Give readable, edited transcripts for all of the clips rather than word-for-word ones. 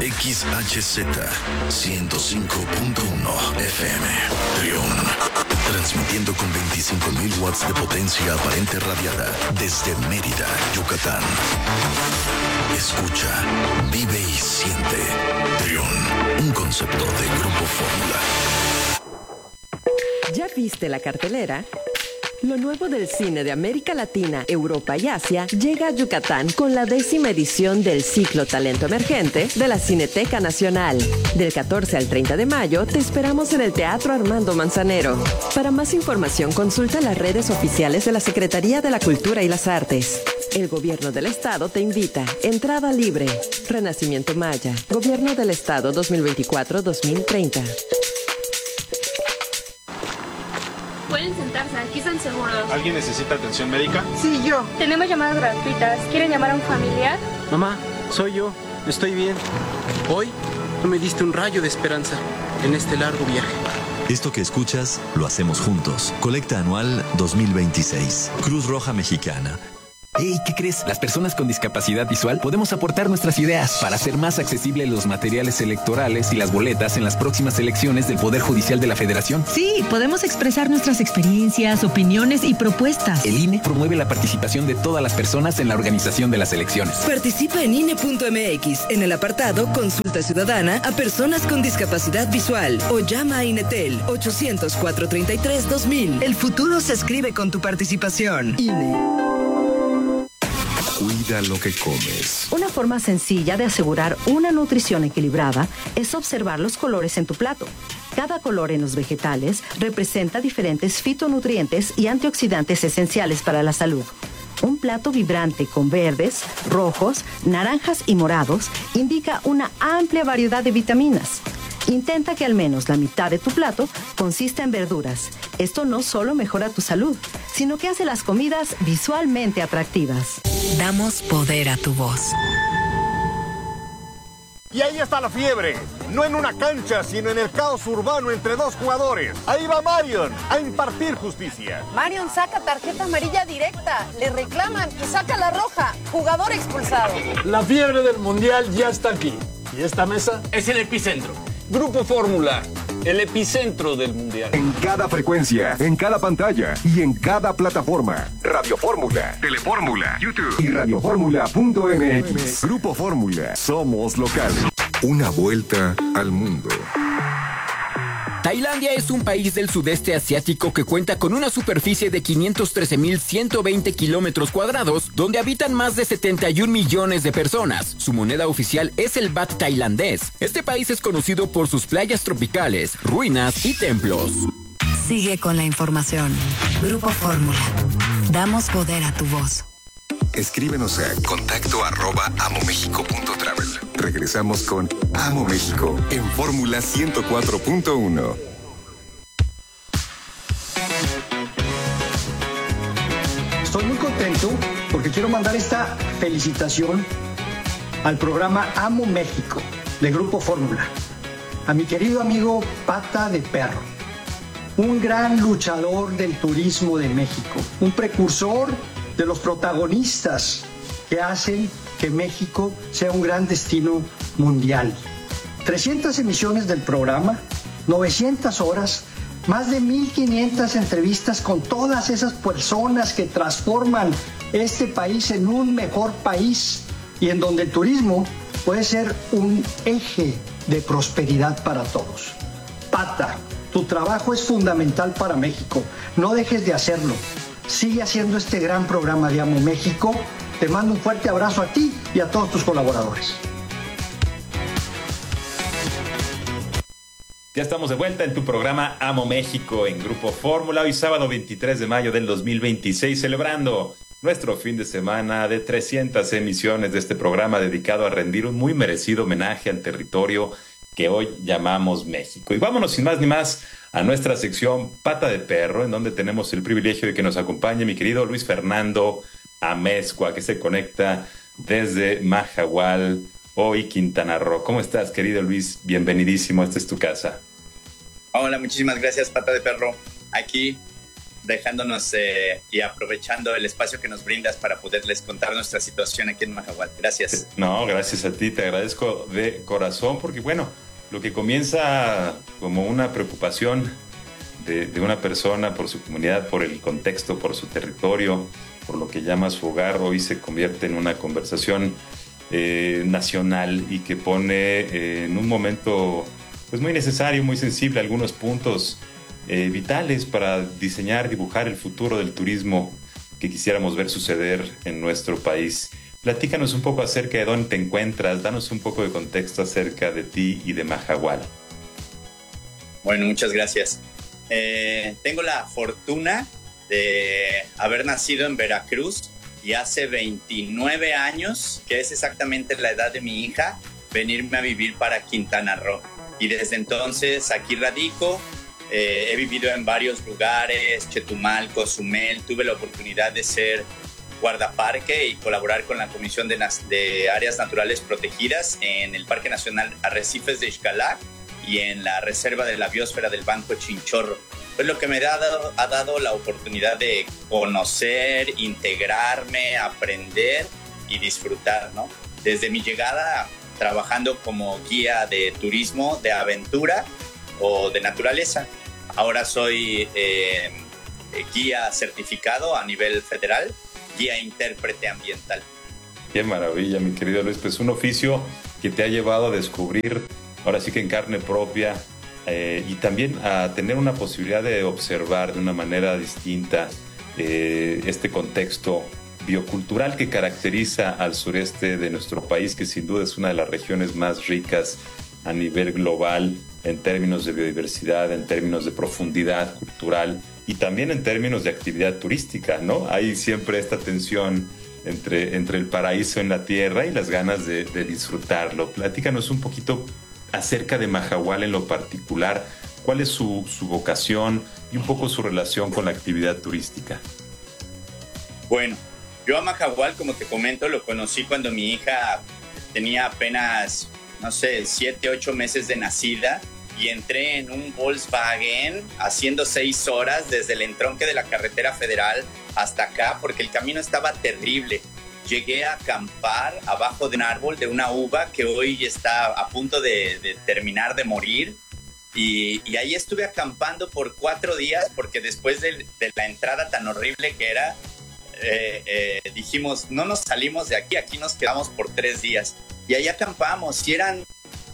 XHZ 105.1 FM. Trión. Transmitiendo con 25.000 watts de potencia aparente radiada desde Mérida, Yucatán. Escucha, vive y siente. Trión, un concepto de Grupo Fórmula. ¿Ya viste la cartelera? Lo nuevo del cine de América Latina, Europa y Asia llega a Yucatán con la 10ª edición del ciclo Talento Emergente de la Cineteca Nacional. Del 14 al 30 de mayo te esperamos en el Teatro Armando Manzanero. Para más información consulta las redes oficiales de la Secretaría de la Cultura y las Artes. El Gobierno del Estado te invita. Entrada libre. Renacimiento Maya. Gobierno del Estado 2024-2030. Pueden sentarse, aquí están seguros. ¿Alguien necesita atención médica? Sí, yo. Tenemos llamadas gratuitas. ¿Quieren llamar a un familiar? Mamá, soy yo. Estoy bien. Hoy tú me diste un rayo de esperanza en este largo viaje. Esto que escuchas, lo hacemos juntos. Colecta anual 2026. Cruz Roja Mexicana. Hey, ¿qué crees? Las personas con discapacidad visual podemos aportar nuestras ideas para hacer más accesibles los materiales electorales y las boletas en las próximas elecciones del Poder Judicial de la Federación. Sí, podemos expresar nuestras experiencias, opiniones y propuestas. El INE promueve la participación de todas las personas en la organización de las elecciones. Participa en INE.mx en el apartado Consulta Ciudadana a personas con discapacidad visual o llama a INETEL 800-433-2000. El futuro se escribe con tu participación. INE. Cuida lo que comes. Una forma sencilla de asegurar una nutrición equilibrada es observar los colores en tu plato. Cada color en los vegetales representa diferentes fitonutrientes y antioxidantes esenciales para la salud. Un plato vibrante con verdes, rojos, naranjas y morados indica una amplia variedad de vitaminas. Intenta que al menos la mitad de tu plato consista en verduras. Esto no solo mejora tu salud, sino que hace las comidas visualmente atractivas. Damos poder a tu voz. Y ahí está la fiebre. No en una cancha, sino en el caos urbano entre dos jugadores. Ahí va Marion a impartir justicia. Marion saca tarjeta amarilla directa. Le reclaman y saca la roja. Jugador expulsado. La fiebre del mundial ya está aquí. ¿Y esta mesa? Es el epicentro. Grupo Fórmula, el epicentro del mundial. En cada frecuencia, en cada pantalla y en cada plataforma. Radio Fórmula, Telefórmula, YouTube y radioformula.mx. Grupo Fórmula, somos locales. Una vuelta al mundo. Tailandia es un país del sudeste asiático que cuenta con una superficie de 513.120 kilómetros cuadrados, donde habitan más de 71 millones de personas. Su moneda oficial es el baht tailandés. Este país es conocido por sus playas tropicales, ruinas y templos. Sigue con la información. Grupo Fórmula. Damos poder a tu voz. Escríbenos a contacto@amomexico.travel. Regresamos con Amo México en Fórmula 104.1. Estoy muy contento porque quiero mandar esta felicitación al programa Amo México de Grupo Fórmula. A mi querido amigo Pata de Perro, un gran luchador del turismo de México, un precursor de los protagonistas que hacen que México sea un gran destino mundial. 300 emisiones del programa, 900 horas, más de 1,500 entrevistas con todas esas personas que transforman este país en un mejor país y en donde el turismo puede ser un eje de prosperidad para todos. Pata, tu trabajo es fundamental para México. No dejes de hacerlo. Sigue haciendo este gran programa de Amo México. Te mando un fuerte abrazo a ti y a todos tus colaboradores. Ya estamos de vuelta en tu programa Amo México en Grupo Fórmula. Hoy sábado 23 de mayo del 2026, celebrando nuestro fin de semana de 300 emisiones de este programa dedicado a rendir un muy merecido homenaje al territorio que hoy llamamos México. Y vámonos sin más ni más a nuestra sección Pata de Perro, en donde tenemos el privilegio de que nos acompañe mi querido Luis Fernando Amezcua, que se conecta desde Majahual, hoy Quintana Roo. ¿Cómo estás, querido Luis? Bienvenidísimo, esta es tu casa. Hola, muchísimas gracias, Pata de Perro. Aquí, dejándonos y aprovechando el espacio que nos brindas para poderles contar nuestra situación aquí en Mahahual. Gracias. No, gracias a ti, te agradezco de corazón, porque bueno, lo que comienza como una preocupación de una persona por su comunidad, por el contexto, por su territorio, por lo que llama su hogar, hoy se convierte en una conversación nacional y que pone en un momento pues muy necesario, muy sensible, algunos puntos vitales para diseñar, dibujar el futuro del turismo que quisiéramos ver suceder en nuestro país. Platícanos un poco acerca de dónde te encuentras, danos un poco de contexto acerca de ti y de Mahahual. Bueno, muchas gracias. Tengo la fortuna de haber nacido en Veracruz y hace 29 años, que es exactamente la edad de mi hija, venirme a vivir para Quintana Roo. Y desde entonces aquí radico. He vivido en varios lugares, Chetumal, Cozumel. Tuve la oportunidad de ser guardaparque y colaborar con la Comisión de Áreas Naturales Protegidas en el Parque Nacional Arrecifes de Xcalac y en la Reserva de la Biosfera del Banco Chinchorro. Pues lo que me ha dado la oportunidad de conocer, integrarme, aprender y disfrutar, ¿no? Desde mi llegada trabajando como guía de turismo, de aventura o de naturaleza. Ahora soy guía certificado a nivel federal, guía intérprete ambiental. Qué maravilla, mi querido Luis. Pues un oficio que te ha llevado a descubrir, ahora sí que en carne propia, y también a tener una posibilidad de observar de una manera distinta este contexto biocultural que caracteriza al sureste de nuestro país, que sin duda es una de las regiones más ricas a nivel global en términos de biodiversidad, en términos de profundidad cultural y también en términos de actividad turística, ¿no? Hay siempre esta tensión entre el paraíso en la tierra y las ganas de disfrutarlo. Platícanos un poquito acerca de Mahahual en lo particular. ¿Cuál es su vocación y un poco su relación con la actividad turística? Bueno, yo a Mahahual, como te comento, lo conocí cuando mi hija tenía apenas, 7, 8 meses de nacida, y entré en un Volkswagen haciendo 6 horas desde el entronque de la carretera federal hasta acá, porque el camino estaba terrible. Llegué a acampar abajo de un árbol de una uva que hoy está a punto de terminar de morir, y ahí estuve acampando por 4 días, porque después de la entrada tan horrible que era, dijimos, no nos salimos de aquí nos quedamos por 3 días. Y ahí acampamos, y eran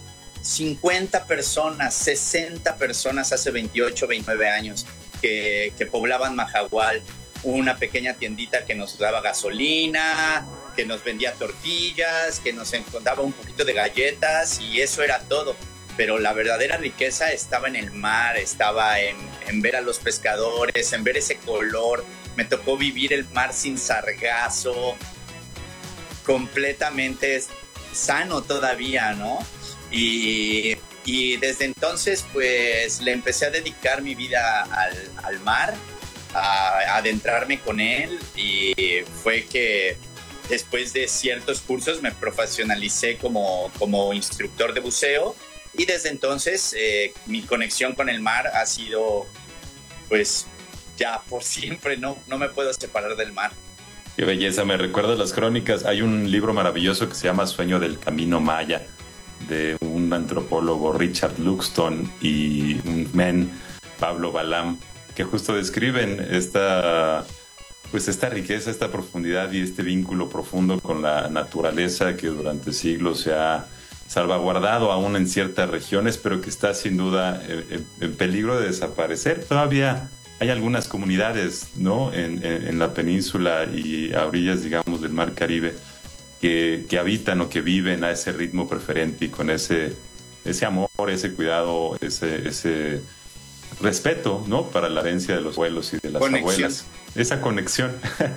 50 personas, 60 personas hace 28, 29 años que poblaban Mahahual. Una pequeña tiendita que nos daba gasolina, que nos vendía tortillas, que nos daba un poquito de galletas, y eso era todo. Pero la verdadera riqueza estaba en el mar, estaba en ver a los pescadores, en ver ese color. Me tocó vivir el mar sin sargazo, completamente sano todavía, ¿no? Y desde entonces, pues, le empecé a dedicar mi vida al mar, a adentrarme con él, y fue que después de ciertos cursos me profesionalicé como instructor de buceo, y desde entonces mi conexión con el mar ha sido, pues, ya por siempre. No me puedo separar del mar. Qué belleza, me recuerda las crónicas. Hay un libro maravilloso que se llama Sueño del Camino Maya, de un antropólogo, Richard Luxton, y un men, Pablo Balam, que justo describen esta riqueza, esta profundidad y este vínculo profundo con la naturaleza que durante siglos se ha salvaguardado aún en ciertas regiones, pero que está sin duda en peligro de desaparecer. Todavía hay algunas comunidades, ¿no?, en la península y a orillas, digamos, del Mar Caribe, que habitan o que viven a ese ritmo preferente y con ese amor, ese cuidado, ese respeto, ¿no?, para la herencia de los abuelos y de las abuelas. Esa conexión.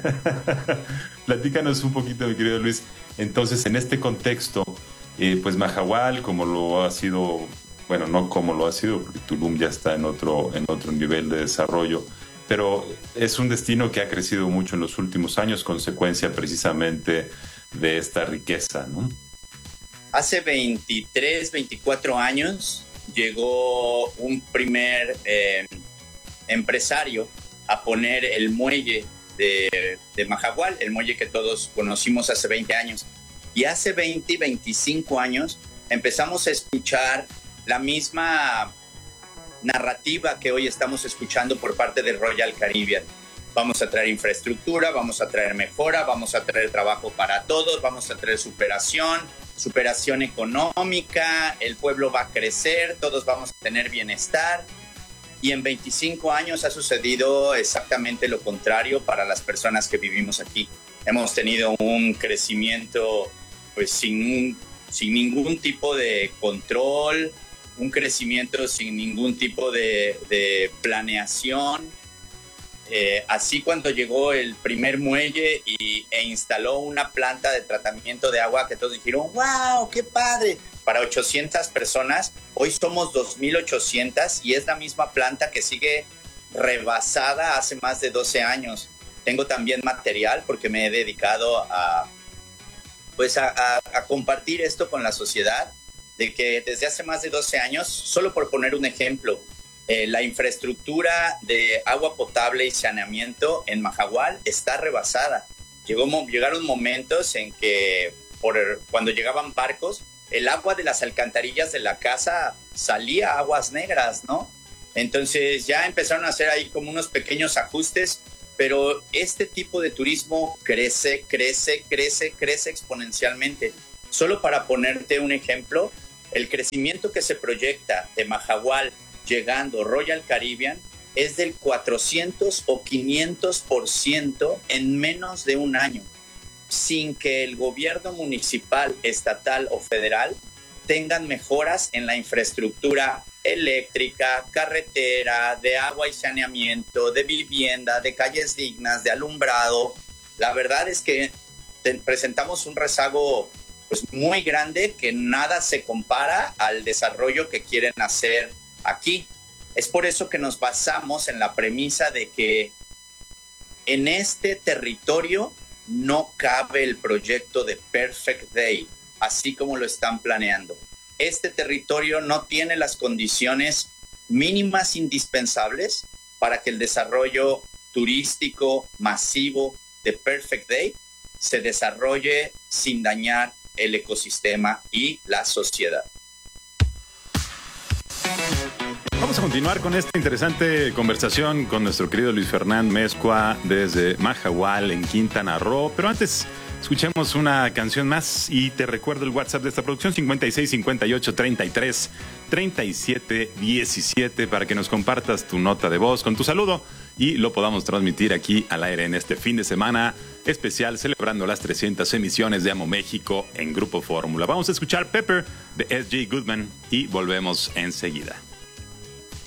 Platícanos un poquito, mi querido Luis. Entonces, en este contexto, pues Mahahual, como lo ha sido, bueno, no como lo ha sido, porque Tulum ya está en otro nivel de desarrollo, pero es un destino que ha crecido mucho en los últimos años, consecuencia precisamente de esta riqueza, ¿no? Hace 23, 24 años llegó un primer empresario a poner el muelle de Mahahual, el muelle que todos conocimos hace 20 años. Y hace 20, 25 años empezamos a escuchar la misma narrativa que hoy estamos escuchando por parte del Royal Caribbean. Vamos a traer infraestructura, vamos a traer mejora, vamos a traer trabajo para todos, vamos a traer superación económica, el pueblo va a crecer, todos vamos a tener bienestar. Y en 25 años ha sucedido exactamente lo contrario para las personas que vivimos aquí. Hemos tenido un crecimiento pues sin ningún tipo de control, un crecimiento sin ningún tipo de planeación. Así cuando llegó el primer muelle e instaló una planta de tratamiento de agua que todos dijeron, ¡wow, qué padre! Para 800 personas, hoy somos 2,800 y es la misma planta que sigue rebasada hace más de 12 años. Tengo también material porque me he dedicado a compartir esto con la sociedad, de que desde hace más de 12 años, solo por poner un ejemplo, la infraestructura de agua potable y saneamiento en Mahahual está rebasada. Llegaron momentos en que cuando llegaban barcos, el agua de las alcantarillas de la casa salía a aguas negras, ¿no? Entonces ya empezaron a hacer ahí como unos pequeños ajustes, pero este tipo de turismo crece exponencialmente. Solo para ponerte un ejemplo, el crecimiento que se proyecta de Mahahual llegando Royal Caribbean es del 400 o 500% en menos de un año, sin que el gobierno municipal, estatal o federal tengan mejoras en la infraestructura eléctrica, carretera, de agua y saneamiento, de vivienda, de calles dignas, de alumbrado. La verdad es que presentamos un rezago pues muy grande que nada se compara al desarrollo que quieren hacer aquí. Es por eso que nos basamos en la premisa de que en este territorio no cabe el proyecto de Perfect Day, así como lo están planeando. Este territorio no tiene las condiciones mínimas indispensables para que el desarrollo turístico masivo de Perfect Day se desarrolle sin dañar el ecosistema y la sociedad. Vamos a continuar con esta interesante conversación con nuestro querido Luis Fernán Mezcua desde Mahahual en Quintana Roo. Pero antes, escuchemos una canción más y te recuerdo el WhatsApp de esta producción, 56 58 33 37 17, para que nos compartas tu nota de voz con tu saludo y lo podamos transmitir aquí al aire en este fin de semana especial celebrando las 300 emisiones de Amo México en Grupo Fórmula. Vamos a escuchar Pepper de S.J. Goodman y volvemos enseguida.